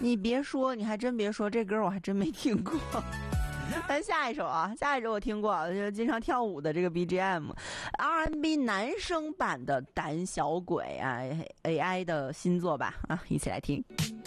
你别说，你还真别说，这歌我还真没听过。但下一首我听过，就经常跳舞的这个 BGM， R&B 男生版的胆小鬼啊 ，AI 的新作吧啊，一起来听。